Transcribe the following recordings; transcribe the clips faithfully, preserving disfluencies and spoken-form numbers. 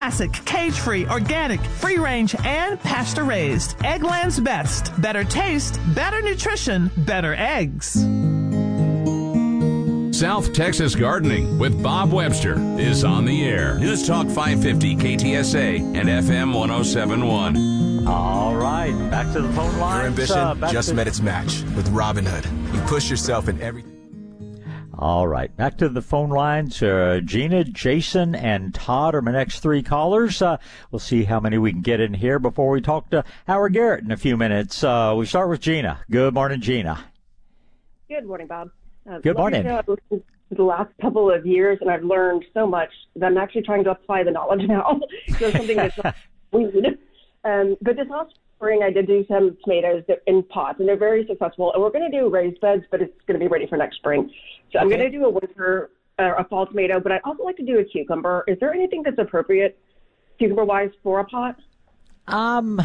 Classic, cage-free, organic, free-range, and pasture-raised. Eggland's Best. Better taste, better nutrition, better eggs. South Texas Gardening with Bob Webster is on the air. News Talk five fifty K T S A and F M one oh seven point one. All right, back to the phone lines. Your ambition uh, just to... met its match with Robinhood. You push yourself in everything. All right, back to the phone lines. Uh, Gina, Jason, and Todd are my next three callers. Uh, we'll see how many we can get in here before we talk to Howard Garrett in a few minutes. Uh, we start with Gina. Good morning, Gina. Good morning, Bob. Uh, Good morning. I've listened to the last couple of years, and I've learned so much that I'm actually trying to apply the knowledge now. So something that's not weird. Um, but this last spring, I did do some tomatoes in pots, and they're very successful. And we're going to do raised beds, but it's going to be ready for next spring. So I'm Okay. going to do a winter, uh, a fall tomato, but I'd also like to do a cucumber. Is there anything that's appropriate, cucumber-wise, for a pot? Um,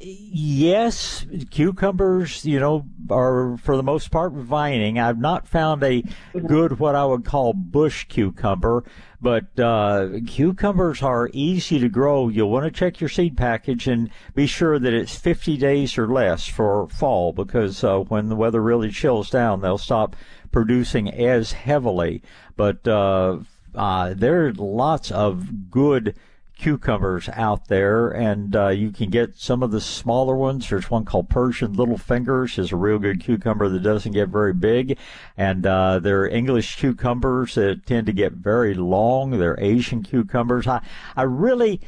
yes, cucumbers, you know, are for the most part vining. I've not found a good, what I would call bush cucumber, but, uh, cucumbers are easy to grow. You'll want to check your seed package and be sure that it's fifty days or less for fall, because, uh, when the weather really chills down, they'll stop producing as heavily. But, uh, uh, there are lots of good cucumbers out there, and uh, you can get some of the smaller ones. There's one called Persian Little Fingers, is a real good cucumber that doesn't get very big, and uh, there are English cucumbers that tend to get very long. They're Asian cucumbers. I, I really,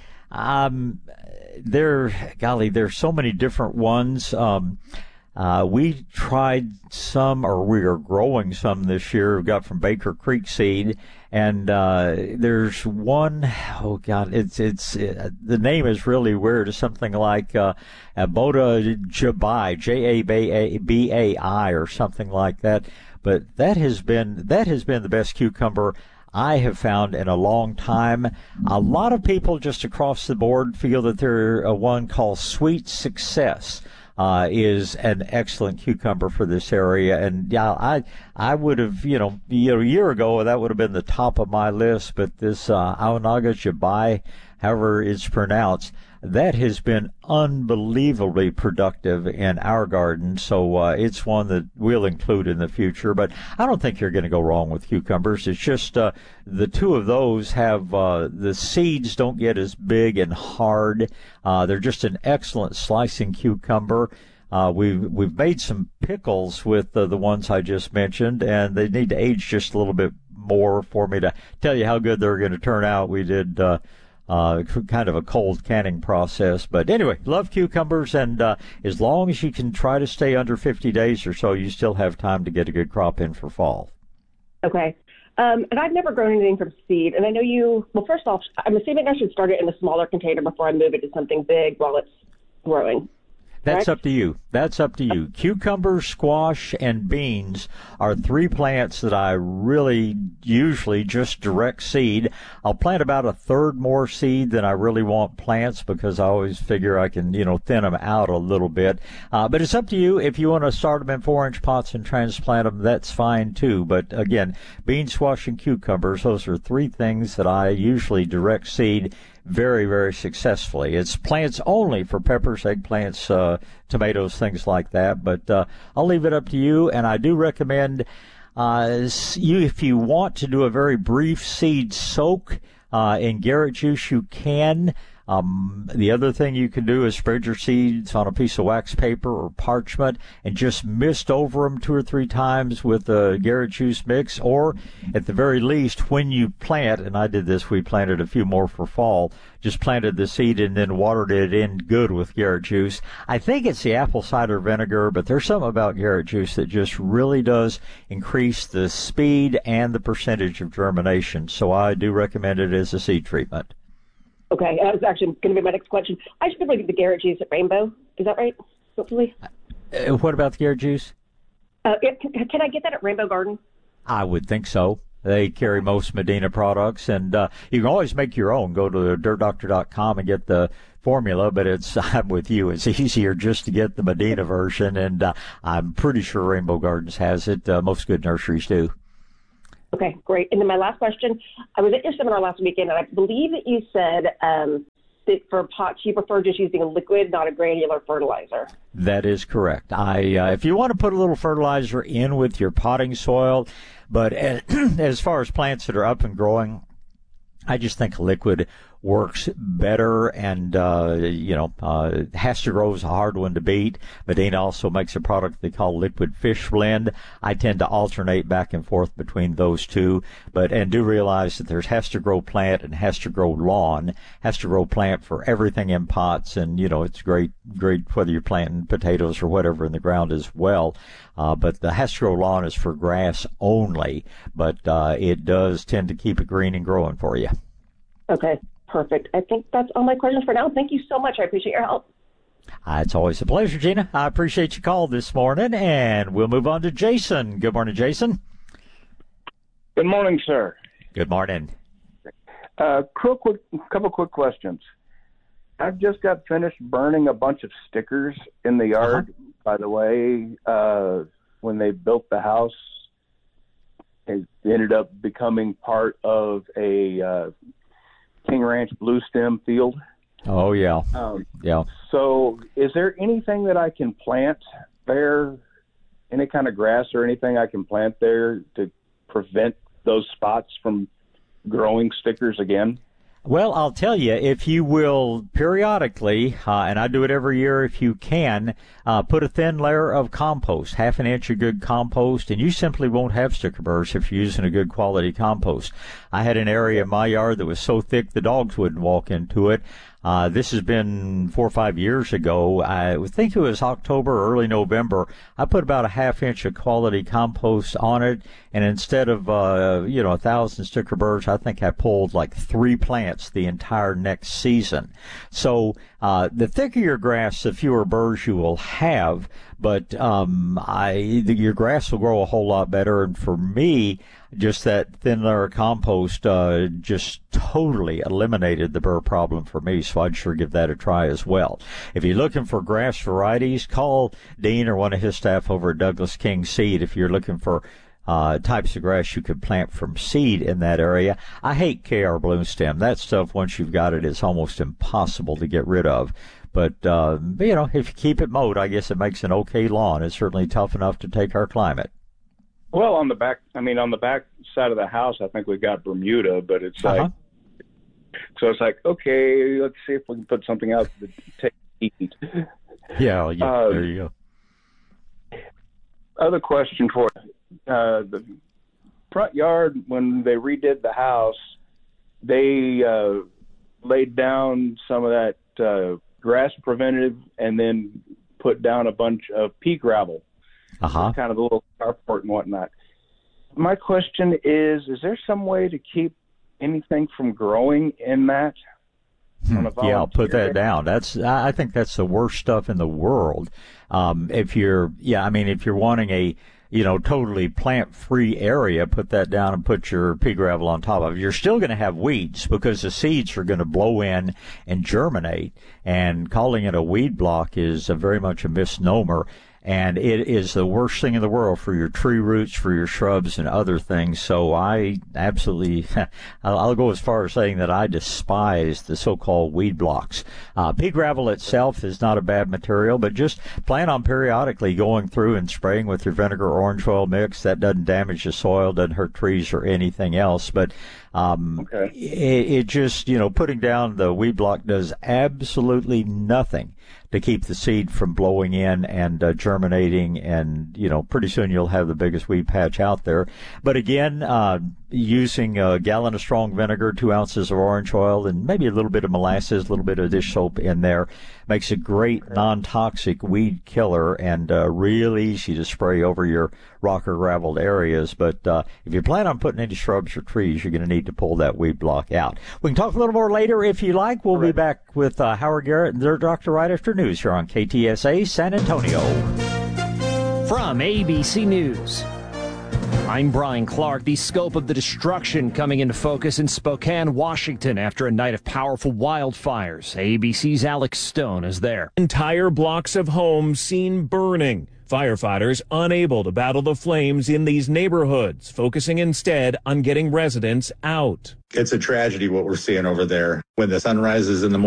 um, there, golly, there's so many different ones. Um, Uh, we tried some, or we are growing some this year. We got from Baker Creek Seed, and uh, there's one, oh God, it's it's uh, the name is really weird. It's something like uh, Aboda Jabai, J A B A I, or something like that. But that has been that has been the best cucumber I have found in a long time. A lot of people just across the board feel that there's a one called Sweet Success. Uh, is an excellent cucumber for this area. And yeah, I, I would have, you know, you know, a year ago, that would have been the top of my list, but this, uh, Aonaga Jabai, however it's pronounced, that has been unbelievably productive in our garden. So, uh, it's one that we'll include in the future, but I don't think you're going to go wrong with cucumbers. It's just, uh, the two of those have, uh, the seeds don't get as big and hard. Uh, they're just an excellent slicing cucumber. Uh, we've, we've made some pickles with uh, the ones I just mentioned, and they need to age just a little bit more for me to tell you how good they're going to turn out. We did, uh, Uh, kind of a cold canning process. But anyway, love cucumbers, and uh, as long as you can try to stay under fifty days or so, you still have time to get a good crop in for fall. Okay. Um, and I've never grown anything from seed. And I know you, well, first off, I'm assuming I should start it in a smaller container before I move it to something big while it's growing. That's correct? up to you. That's up to you. Cucumber, squash, and beans are three plants that I really usually just direct seed. I'll plant about a third more seed than I really want plants, because I always figure I can, you know, thin them out a little bit. Uh, but it's up to you. If you want to start them in four-inch pots and transplant them, that's fine too. But again, beans, squash, and cucumbers, those are three things that I usually direct seed very, very successfully. It's plants only for peppers, eggplants, uh, tomatoes, things like that. But uh, I'll leave it up to you, and I do recommend uh, you, if you want to do a very brief seed soak uh, in Garrett juice, you can. Um, the other thing you can do is spread your seeds on a piece of wax paper or parchment and just mist over them two or three times with the Garrett juice mix, or at the very least, when you plant, and I did this, we planted a few more for fall, just planted the seed and then watered it in good with Garrett juice. I think it's the apple cider vinegar, but there's something about Garrett juice that just really does increase the speed and the percentage of germination. So I do recommend it as a seed treatment. Okay, that was actually going to be my next question. I should probably get the Garrett juice at Rainbow. Is that right? Hopefully. Uh, what about the Garrett juice? Uh, it, can, can I get that at Rainbow Garden? I would think so. They carry most Medina products, and uh, you can always make your own. Go to dirt doctor dot com and get the formula, but it's, I'm with you, it's easier just to get the Medina version, and uh, I'm pretty sure Rainbow Gardens has it. Uh, most good nurseries do. Okay, great. And then my last question, I was at your seminar last weekend, and I believe that you said um, that for pots you prefer just using a liquid, not a granular fertilizer. That is correct. I, uh, if you want to put a little fertilizer in with your potting soil, but as, as far as plants that are up and growing, I just think a liquid works better, and uh you know uh Hester Grove is a hard one to beat. Medina also makes a product they call liquid fish blend. I tend to alternate back and forth between those two, but and do realize that there's Hester Grove plant and Hester Grove lawn. Hester Grove plant for everything in pots, and you know it's great great whether you're planting potatoes or whatever in the ground as well. Uh, but the Hester Grove lawn is for grass only, but uh it does tend to keep it green and growing for you. Okay. Perfect. I think that's all my questions for now. Thank you so much. I appreciate your help. Uh, it's always a pleasure, Gina. I appreciate your call this morning, and we'll move on to Jason. Good morning, Jason. Good morning, sir. Good morning. Uh, quick, quick, couple quick questions. I've just got finished burning a bunch of stickers in the yard. Uh-huh. By the way, uh, when they built the house, it ended up becoming part of a uh, King Ranch Blue Stem field. Oh, yeah. Um, yeah. So is there anything that I can plant there, any kind of grass or anything I can plant there to prevent those spots from growing stickers again? Well, I'll tell you, if you will periodically, uh, and I do it every year if you can, uh, put a thin layer of compost, half an inch of good compost, and you simply won't have sticker burrs if you're using a good quality compost. I had an area in my yard that was so thick the dogs wouldn't walk into it. Uh, this has been four or five years ago. I think it was October or early November. I put about a half inch of quality compost on it, and instead of, uh, you know, a thousand sticker burrs, I think I pulled like three plants the entire next season. So, uh, the thicker your grass, the fewer burrs you will have, but, um, I, your grass will grow a whole lot better. And for me, just that thin layer of compost, uh, just totally eliminated the burr problem for me. So I'd sure give that a try as well. If you're looking for grass varieties, call Dean or one of his staff over at Douglas King Seed if you're looking for uh types of grass you could plant from seed in that area. I hate K R Bloom Stem. That stuff, once you've got it, it's almost impossible to get rid of. But, uh, you know, if you keep it mowed, I guess it makes an okay lawn. It's certainly tough enough to take our climate. Well, on the back, I mean, on the back side of the house, I think we've got Bermuda, but it's like, uh-huh. So it's like, okay, let's see if we can put something out to take heat. Yeah, yeah, uh, there you go. Other question for uh, the front yard, when they redid the house, they uh, laid down some of that uh, grass preventative and then put down a bunch of pea gravel. Uh-huh. Kind of a little carport and whatnot. My question is, is there some way to keep anything from growing in that? Hmm. Yeah, I'll put that down. That's, I think that's the worst stuff in the world. Um, if you're, yeah, I mean, if you're wanting a, you know, totally plant-free area, put that down and put your pea gravel on top of it. You're still going to have weeds because the seeds are going to blow in and germinate, and calling it a weed block is a very much a misnomer. And it is the worst thing in the world for your tree roots, for your shrubs, and other things. So I absolutely, I'll go as far as saying that I despise the so-called weed blocks. Uh, pea gravel itself is not a bad material, but just plan on periodically going through and spraying with your vinegar orange oil mix. That doesn't damage the soil, doesn't hurt trees or anything else. But um, okay. it, it just, you know, putting down the weed block does absolutely nothing to keep the seed from blowing in and uh, germinating, and, you know, pretty soon you'll have the biggest weed patch out there. But again, uh, using a gallon of strong vinegar, two ounces of orange oil, and maybe a little bit of molasses, a little bit of dish soap in there makes a great non-toxic weed killer, and uh, real easy to spray over your rock or graveled areas. But uh, if you plan on putting any shrubs or trees, you're going to need to pull that weed block out. We can talk a little more later if you like. We'll be back with uh, Howard Garrett and their Doctor right after news here on K T S A San Antonio. From A B C News, I'm Brian Clark. The scope of the destruction coming into focus in Spokane, Washington after a night of powerful wildfires. A B C's Alex Stone is there. Entire blocks of homes seen burning. Firefighters unable to battle the flames in these neighborhoods, focusing instead on getting residents out. It's a tragedy what we're seeing over there. When the sun rises in the morning,